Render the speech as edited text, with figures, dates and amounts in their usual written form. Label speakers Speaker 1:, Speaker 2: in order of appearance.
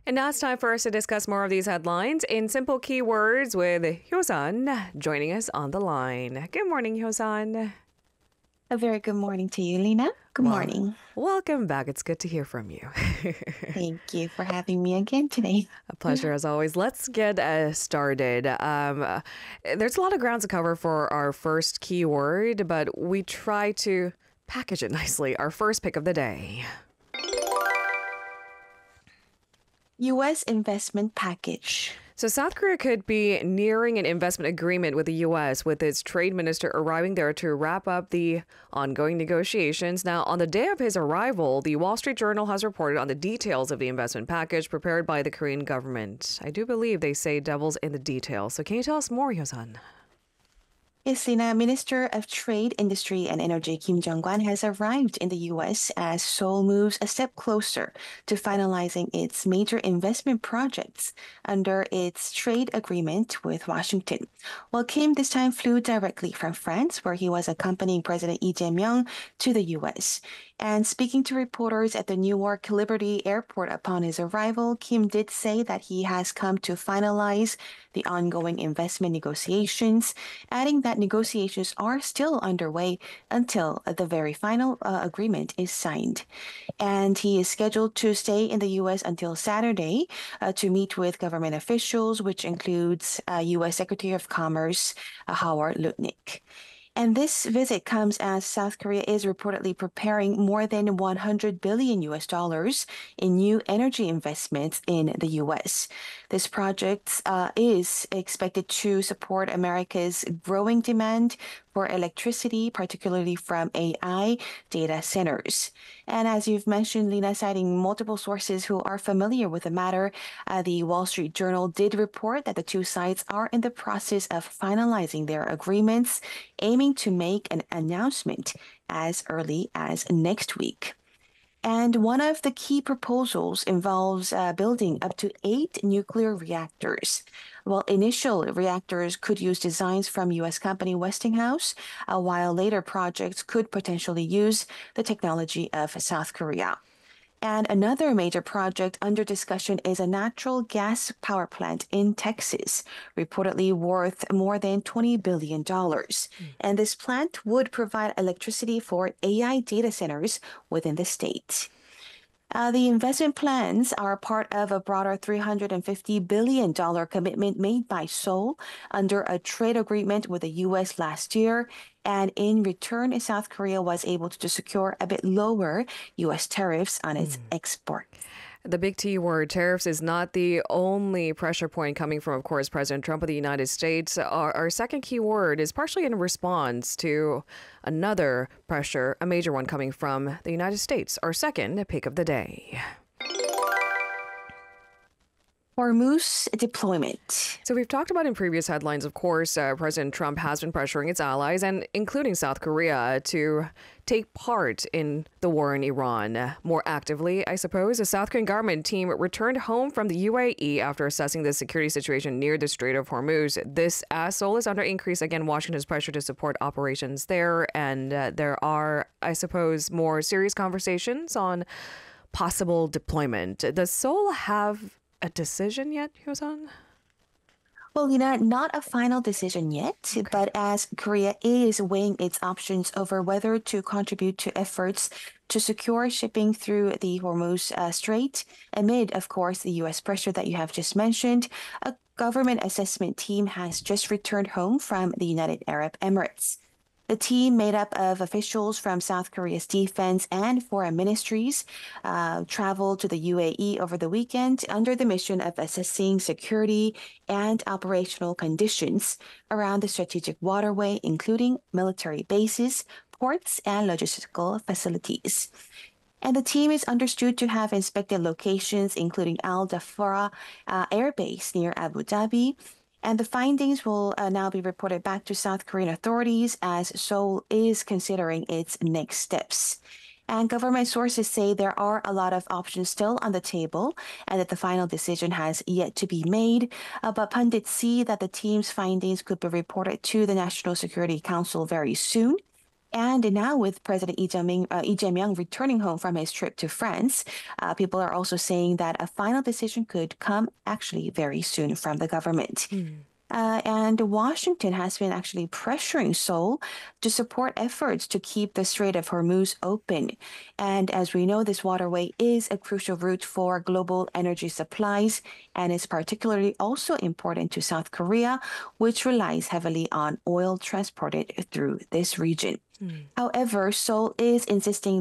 Speaker 1: And now it's time for us to discuss more of these headlines in simple keywords with Hyosan joining us on the line. Good morning, Hyosan.
Speaker 2: A very good morning to you, Lena. Good
Speaker 1: Well,
Speaker 2: morning.
Speaker 1: welcome back. It's good to hear from you.
Speaker 2: Thank you for having me again today.
Speaker 1: A pleasure as always. Let's get started. There's a lot of grounds to cover for our first keyword, but we try to package it nicely. Our first pick of the day.
Speaker 2: U.S. investment package.
Speaker 1: So South Korea could be nearing an investment agreement with the U.S., with its trade minister arriving there to wrap up the ongoing negotiations. Now, on the day of his arrival, the Wall Street Journal has reported on the details of the investment package prepared by the Korean government. I do believe they say devil's in the details. So can you tell us more, Hyosan?
Speaker 2: Yes, Lena, Minister of Trade, Industry and Energy Kim Jong-kwan has arrived in the U.S. as Seoul moves a step closer to finalizing its major investment projects under its trade agreement with Washington. Well, Kim this time flew directly from France, where he was accompanying President Lee Jae-myung to the U.S. And speaking to reporters at the Newark Liberty Airport upon his arrival, Kim did say that he has come to finalize the ongoing investment negotiations, adding that negotiations are still underway until the very final agreement is signed. And he is scheduled to stay in the U.S. until Saturday to meet with government officials, which includes U.S. Secretary of Commerce Howard Lutnick. And this visit comes as South Korea is reportedly preparing more than 100 billion US dollars in new energy investments in the US. This project is expected to support America's growing demand for electricity, particularly from AI data centers. And as you've mentioned, Lena, citing multiple sources who are familiar with the matter, the Wall Street Journal did report that the two sides are in the process of finalizing their agreements, aiming to make an announcement as early as next week. And one of the key proposals involves building up to 8 nuclear reactors. Well, initial reactors could use designs from U.S. company Westinghouse, while later projects could potentially use the technology of South Korea. And another major project under discussion is a natural gas power plant in Texas, reportedly worth more than $20 billion. And this plant would provide electricity for AI data centers within the state. The investment plans are part of a broader $350 billion commitment made by Seoul under a trade agreement with the U.S. last year. And in return, South Korea was able to secure a bit lower U.S. tariffs on its export.
Speaker 1: The big T word, tariffs, is not the only pressure point coming from, of course, President Trump of the United States. Our second key word is partially in response to another pressure, a major one coming from the United States. Our second pick of the day.
Speaker 2: Hormuz deployment.
Speaker 1: So we've talked about in previous headlines, of course, President Trump has been pressuring its allies, and including South Korea, to take part in the war in Iran more actively, I suppose. A South Korean government team returned home from the UAE after assessing the security situation near the Strait of Hormuz. This as Seoul is under increase, again, Washington's pressure to support operations there. And there are, I suppose, more serious conversations on possible deployment. Does Seoul have a decision yet, Hyosan?
Speaker 2: Well, not a final decision yet, but as Korea is weighing its options over whether to contribute to efforts to secure shipping through the Hormuz Strait, amid, of course, the U.S. pressure that you have just mentioned, a government assessment team has just returned home from the United Arab Emirates. The team, made up of officials from South Korea's defense and foreign ministries, traveled to the UAE over the weekend under the mission of assessing security and operational conditions around the strategic waterway, including military bases, ports, and logistical facilities. And the team is understood to have inspected locations including Al Dhafra Air Base near Abu Dhabi. And the findings will now be reported back to South Korean authorities as Seoul is considering its next steps. And government sources say there are a lot of options still on the table and that the final decision has yet to be made. But pundits see that the team's findings could be reported to the National Security Council very soon. And now with President Lee Jae-myung returning home from his trip to France, people are also saying that a final decision could come actually very soon from the government. And Washington has been actually pressuring Seoul to support efforts to keep the Strait of Hormuz open. And as we know, this waterway is a crucial route for global energy supplies and is particularly also important to South Korea, which relies heavily on oil transported through this region. However, Seoul is insisting